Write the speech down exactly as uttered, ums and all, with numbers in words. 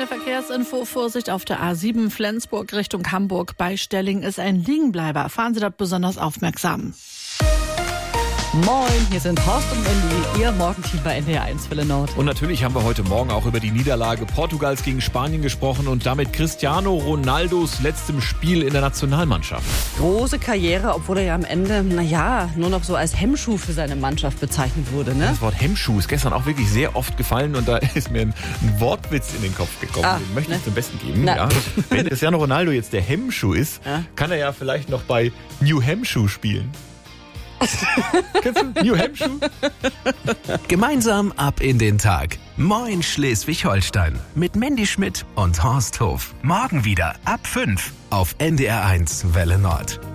eine Verkehrsinfo. Vorsicht auf der A sieben Flensburg Richtung Hamburg. Bei Stelling ist ein Liegenbleiber. Fahren Sie dort besonders aufmerksam. Moin, hier sind Horst und Mandy, Ihr Morgenteam bei N D R eins Welle Nord. Und natürlich haben wir heute Morgen auch über die Niederlage Portugals gegen Spanien gesprochen und damit Cristiano Ronaldos letztem Spiel in der Nationalmannschaft. Große Karriere, obwohl er ja am Ende, naja, nur noch so als Hemmschuh für seine Mannschaft bezeichnet wurde, ne? Das Wort Hemmschuh ist gestern auch wirklich sehr oft gefallen und da ist mir ein, ein Wortwitz in den Kopf gekommen. Ah, den möchte ne? ich zum Besten geben. Na. Ja. Wenn Cristiano Ronaldo jetzt der Hemmschuh ist, Ja. kann er ja vielleicht noch bei New Hampshire spielen. Kennst du New Hampshire? Gemeinsam ab in den Tag. Moin Schleswig-Holstein mit Mandy Schmidt und Horst Hof. Morgen wieder ab fünf auf N D R eins Welle Nord.